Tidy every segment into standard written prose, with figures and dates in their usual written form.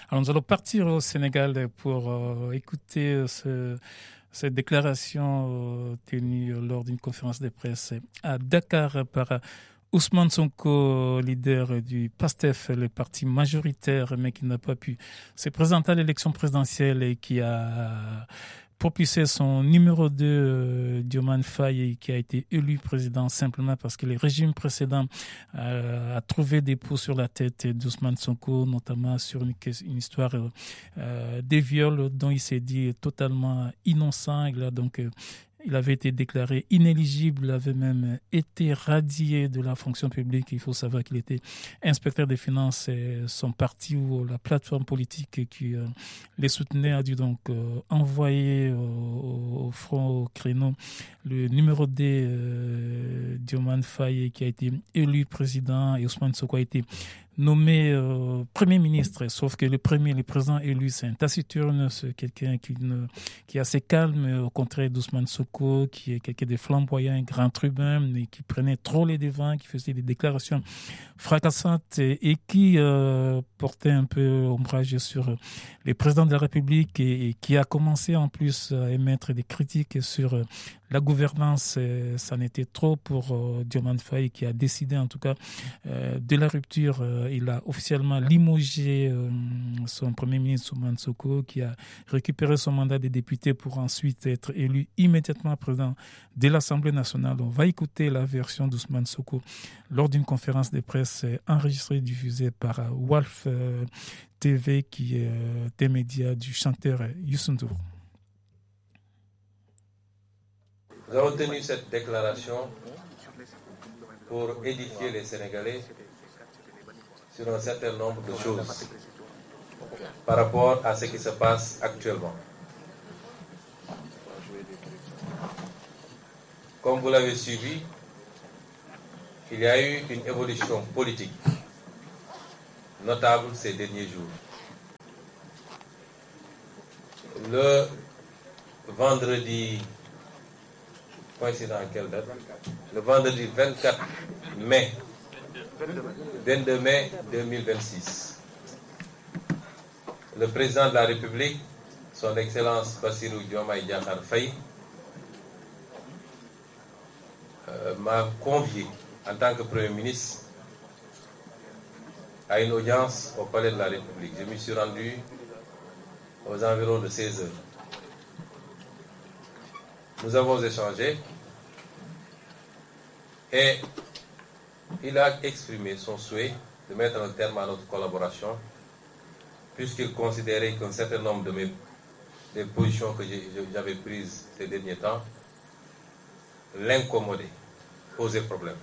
Alors nous allons partir au Sénégal pour écouter cette déclaration tenue lors d'une conférence de presse à Dakar par Ousmane Sonko, leader du PASTEF, le parti majoritaire, mais qui n'a pas pu se présenter à l'élection présidentielle et qui a propulsé son numéro 2, Diomaye Faye, qui a été élu président simplement parce que le régime précédent a trouvé des poux sur la tête d'Ousmane Sonko, notamment sur une histoire des viols dont il s'est dit totalement innocent. Il avait été déclaré inéligible, il avait même été radié de la fonction publique. Il faut savoir qu'il était inspecteur des finances et son parti ou la plateforme politique qui les soutenait a dû donc envoyer au front, au créneau, le numéro D, Diomaye Faye, qui a été élu président, et Ousmane Sonko a été nommé Premier ministre, sauf que le président élu, c'est un taciturne, c'est quelqu'un qui est assez calme, au contraire d'Ousmane Sonko, qui est quelqu'un de flamboyant, un grand tribun, mais qui prenait trop les devants, qui faisait des déclarations fracassantes et qui portait un peu ombrage sur le président de la République et qui a commencé en plus à émettre des critiques sur la gouvernance. Ça n'était trop pour Diomaye Faye, qui a décidé en tout cas de la rupture. Il a officiellement limogé son premier ministre Ousmane Sonko, qui a récupéré son mandat de député pour ensuite être élu immédiatement président de l'Assemblée nationale. On va écouter la version d'Ousmane Sonko lors d'une conférence de presse enregistrée et diffusée par Walf TV, qui est des médias du chanteur Youssou N'Dour. Nous avons tenu cette déclaration pour édifier les Sénégalais sur un certain nombre de choses par rapport à ce qui se passe actuellement. Comme vous l'avez suivi, il y a eu une évolution politique notable ces derniers jours. Le vendredi, coïncident à quelle date? Le vendredi 22 mai 2026. Le président de la République, son Excellence Bassirou Diomaye Diakhar Faye, m'a convié en tant que Premier ministre à une audience au Palais de la République. Je m'y suis rendu aux environs de 16 heures. Nous avons échangé et il a exprimé son souhait de mettre un terme à notre collaboration, puisqu'il considérait qu'un certain nombre des positions que j'avais prises ces derniers temps l'incommodaient, posaient problème.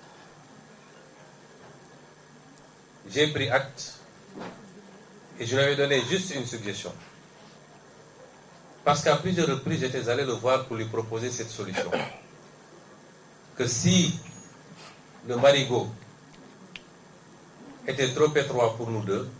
J'ai pris acte et je lui avais donné juste une suggestion. Parce qu'à plusieurs reprises, j'étais allé le voir pour lui proposer cette solution. Que si le marigot était trop étroit pour nous deux,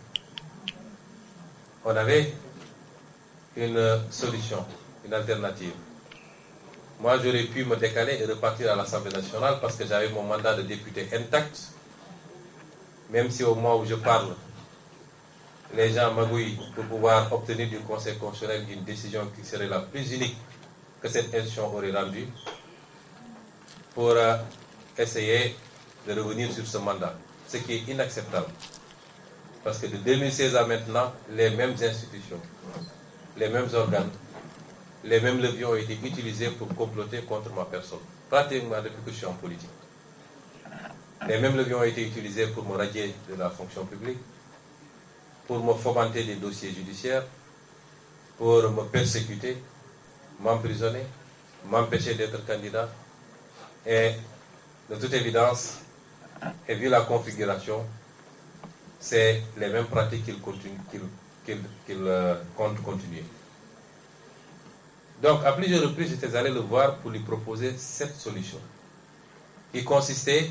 on avait une solution, une alternative. Moi, j'aurais pu me décaler et repartir à l'Assemblée nationale parce que j'avais mon mandat de député intact, même si au moment où je parle, les gens magouillent pour pouvoir obtenir du Conseil constitutionnel une décision qui serait la plus unique que cette institution aurait rendue pour essayer de revenir sur ce mandat, ce qui est inacceptable. Parce que de 2016 à maintenant, les mêmes institutions, les mêmes organes, les mêmes leviers ont été utilisés pour comploter contre ma personne, pratiquement depuis que je suis en politique. Les mêmes leviers ont été utilisés pour me radier de la fonction publique, pour me fomenter des dossiers judiciaires, pour me persécuter, m'emprisonner, m'empêcher d'être candidat. Et de toute évidence, et vu la configuration, c'est les mêmes pratiques qu'il compte continuer. Donc, à plusieurs reprises, j'étais allé le voir pour lui proposer cette solution, qui consistait,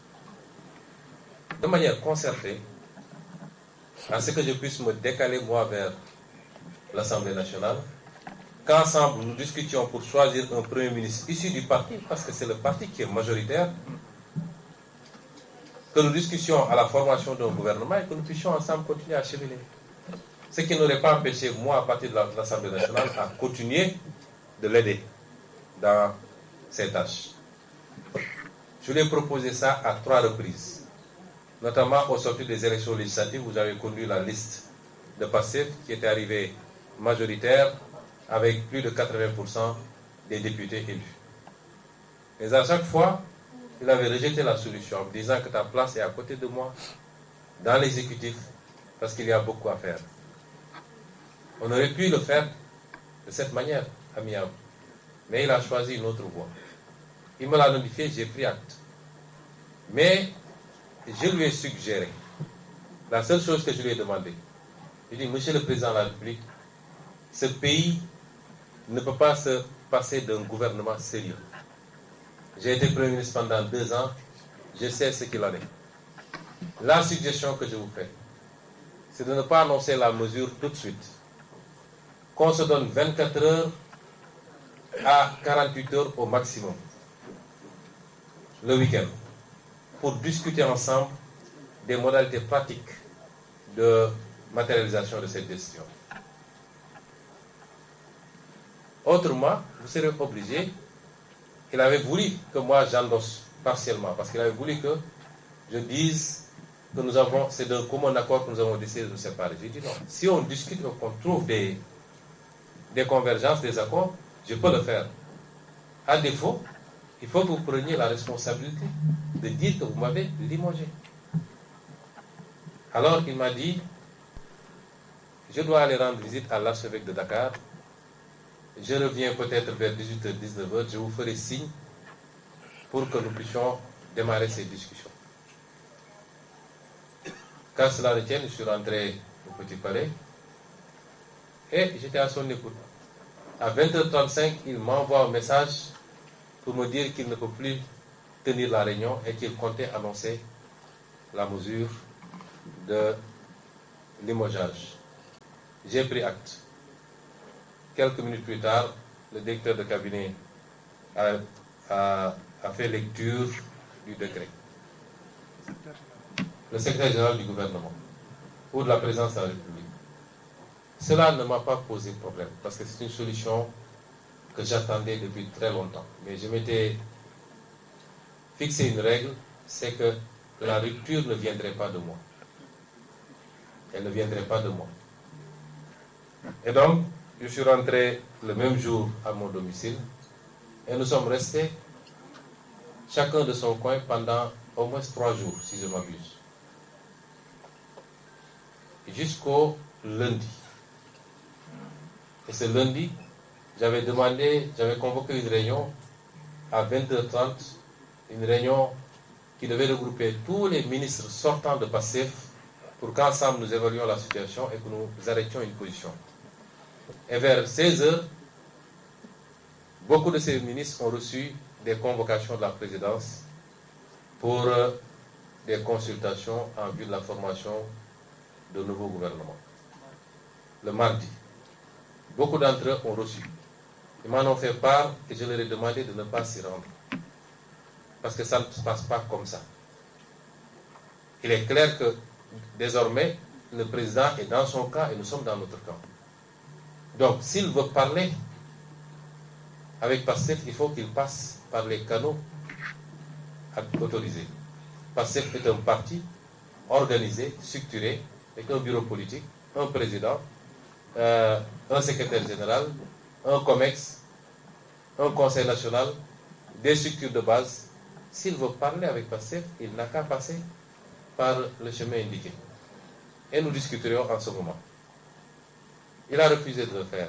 de manière concertée, à ce que je puisse me décaler moi vers l'Assemblée nationale, qu'ensemble nous discutions pour choisir un Premier ministre issu du parti, parce que c'est le parti qui est majoritaire, que nous discutions à la formation d'un gouvernement et que nous puissions ensemble continuer à cheminer. Ce qui n'aurait pas empêché, moi, à partir de l'Assemblée nationale, à continuer de l'aider dans ses tâches. Je lui ai proposé ça à 3 reprises, notamment au sortir des élections législatives où j'avais conduit la liste de PASTEF qui était arrivée majoritaire avec plus de 80% des députés élus. Mais à chaque fois, il avait rejeté la solution en me disant que ta place est à côté de moi, dans l'exécutif, parce qu'il y a beaucoup à faire. On aurait pu le faire de cette manière, amiable. Mais il a choisi une autre voie. Il me l'a notifié, j'ai pris acte. Mais je lui ai suggéré, la seule chose que je lui ai demandé, je lui ai dit, Monsieur le Président de la République, ce pays ne peut pas se passer d'un gouvernement sérieux. J'ai été Premier ministre pendant 2 ans, je sais ce qu'il en est. La suggestion que je vous fais, c'est de ne pas annoncer la mesure tout de suite. Qu'on se donne 24 heures à 48 heures au maximum, le week-end, pour discuter ensemble des modalités pratiques de matérialisation de cette décision. Autrement, vous serez obligé, il avait voulu que moi j'endosse partiellement, parce qu'il avait voulu que je dise que nous avons, c'est d'un commun accord que nous avons décidé de nous séparer. J'ai dit non, si on discute et qu'on trouve des convergences, des accords, je peux le faire. À défaut, il faut que vous preniez la responsabilité de dire que vous m'avez limogé. Alors il m'a dit, je dois aller rendre visite à l'archevêque de Dakar. Je reviens peut-être vers 18h, 19h, je vous ferai signe pour que nous puissions démarrer ces discussions. Quand cela ne tienne, je suis rentré au Petit Palais et j'étais à son écoute. À 20h35, il m'envoie un message pour me dire qu'il ne peut plus tenir la réunion et qu'il comptait annoncer la mesure de limogeage. J'ai pris acte. Quelques minutes plus tard, le directeur de cabinet a fait lecture du décret. Le secrétaire général du gouvernement ou de la présidence de la République. Cela ne m'a pas posé problème parce que c'est une solution que j'attendais depuis très longtemps. Mais je m'étais fixé une règle, c'est que la rupture ne viendrait pas de moi. Elle ne viendrait pas de moi. Et donc, je suis rentré le même jour à mon domicile et nous sommes restés chacun de son coin pendant au moins 3 jours, si je m'abuse. Jusqu'au lundi. Et ce lundi, j'avais convoqué une réunion à 20h30, une réunion qui devait regrouper tous les ministres sortants de PASTEF pour qu'ensemble nous évaluions la situation et que nous arrêtions une position. Et vers 16h, beaucoup de ces ministres ont reçu des convocations de la présidence pour des consultations en vue de la formation de nouveaux gouvernements. Le mardi, beaucoup d'entre eux ont reçu. Ils m'en ont fait part et je leur ai demandé de ne pas s'y rendre. Parce que ça ne se passe pas comme ça. Il est clair que désormais, le président est dans son camp et nous sommes dans notre camp. Donc, s'il veut parler avec PASTEF, il faut qu'il passe par les canaux autorisés. PASTEF est un parti organisé, structuré, avec un bureau politique, un président, un secrétaire général, un COMEX, un conseil national, des structures de base. S'il veut parler avec PASTEF, il n'a qu'à passer par le chemin indiqué. Et nous discuterons en ce moment. Il a refusé de le faire.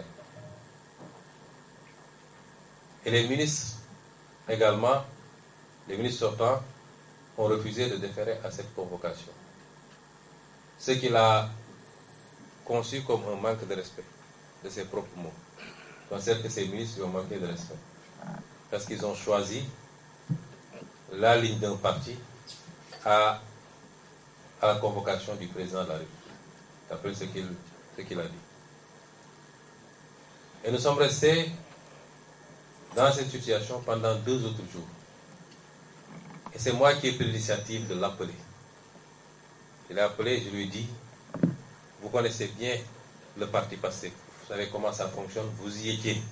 Et les ministres également, les ministres sortants, ont refusé de déférer à cette convocation. Ce qu'il a conçu comme un manque de respect de ses propres mots. Je considère que ces ministres lui ont manqué de respect. Parce qu'ils ont choisi la ligne d'un parti à la convocation du président de la République, d'après ce qu'il a dit. Et nous sommes restés dans cette situation pendant 2 autres jours. Et c'est moi qui ai pris l'initiative de l'appeler. Je l'ai appelé et je lui ai dit, vous connaissez bien le parti PASTEF. Vous savez comment ça fonctionne, vous y étiez.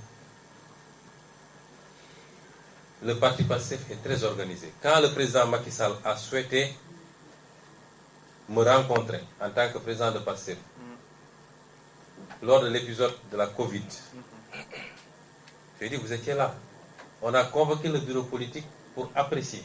Le parti PASTEF est très organisé. Quand le président Macky Sall a souhaité me rencontrer en tant que président de PASTEF, lors de l'épisode de la Covid, je lui ai dit, vous étiez là. On a convoqué le bureau politique pour apprécier.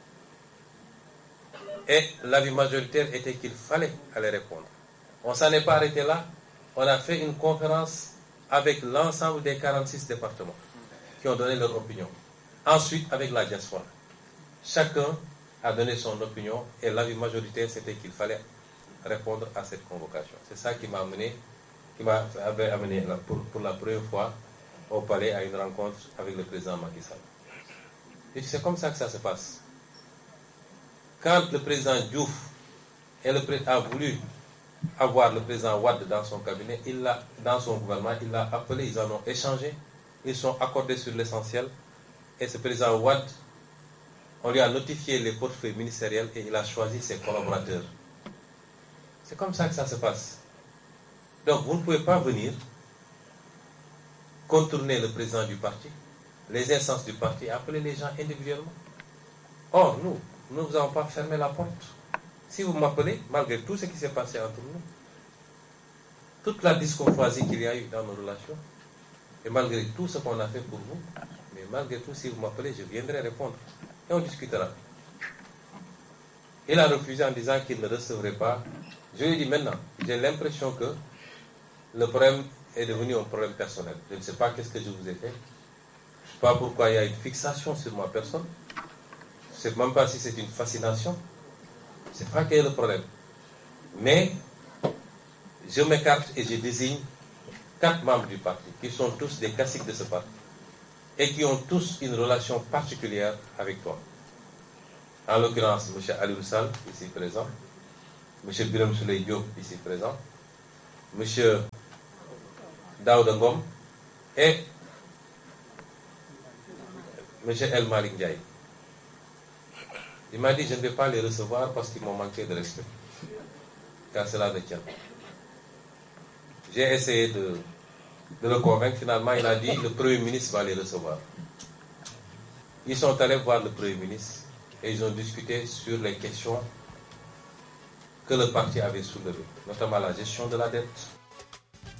Et l'avis majoritaire était qu'il fallait aller répondre. On ne s'en est pas arrêté là. On a fait une conférence avec l'ensemble des 46 départements qui ont donné leur opinion. Ensuite, avec la diaspora. Chacun a donné son opinion et l'avis majoritaire, c'était qu'il fallait répondre à cette convocation. C'est ça qui m'a amené pour la première fois au palais à une rencontre avec le président Macky Sall. Et c'est comme ça que ça se passe. Quand le président Diouf a voulu avoir le président Wade dans son cabinet, dans son gouvernement, il l'a appelé, ils en ont échangé, ils sont accordés sur l'essentiel. Et ce président Wade, on lui a notifié les portefeuilles ministériels et il a choisi ses collaborateurs. C'est comme ça que ça se passe. Donc vous ne pouvez pas venir contourner le président du parti, les instances du parti, appeler les gens individuellement. Or, nous ne vous avons pas fermé la porte. Si vous m'appelez, malgré tout ce qui s'est passé entre nous, toute la discourtoisie qu'il y a eu dans nos relations, et malgré tout ce qu'on a fait pour vous, mais malgré tout, si vous m'appelez, je viendrai répondre. Et on discutera. Il a refusé en disant qu'il ne recevrait pas. Je lui ai dit maintenant, j'ai l'impression que le problème est devenu un problème personnel. Je ne sais pas qu'est-ce que je vous ai fait. Je ne sais pas pourquoi il y a une fixation sur ma personne. Je ne sais même pas si c'est une fascination. Je ne sais pas quel est le problème. Mais je m'écarte et je désigne 4 membres du parti, qui sont tous des classiques de ce parti, et qui ont tous une relation particulière avec toi. En l'occurrence, M. Aliou Sall, ici présent, M. Birame Souleye Diop, ici présent, M. Daouda Ngom et M. El Malick Ndiaye. Il m'a dit, je ne vais pas les recevoir parce qu'ils m'ont manqué de respect, car cela me tient. J'ai essayé de le convaincre, finalement il a dit, le Premier ministre va les recevoir. Ils sont allés voir le Premier ministre et ils ont discuté sur les questions que le parti avait soulevées, notamment la gestion de la dette,